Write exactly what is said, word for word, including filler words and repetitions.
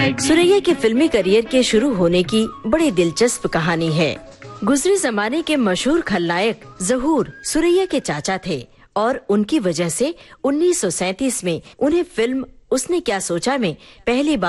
सुरैया के फिल्मी करियर के शुरू होने की बड़ी दिलचस्प कहानी है। गुजरे जमाने के मशहूर खलनायक ज़हूर सुरैया के चाचा थे और उनकी वजह से उन्नीस सौ सैंतीस में उन्हें फिल्म उसने क्या सोचा में पहली बार